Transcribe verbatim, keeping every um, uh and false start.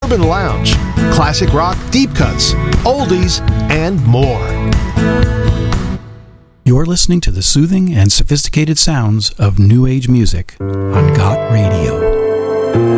urban lounge, classic rock deep cuts, oldies, and more. You're listening to the soothing and sophisticated sounds of New Age music on Got Radio.